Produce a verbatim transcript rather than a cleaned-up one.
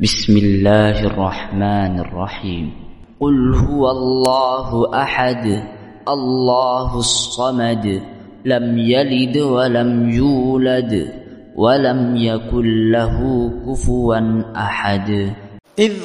بسم الله الرحمن الرحيم. قل هو الله أحد الله الصمد لم يلد ولم يولد ولم يكن له كفوا أحد. إذ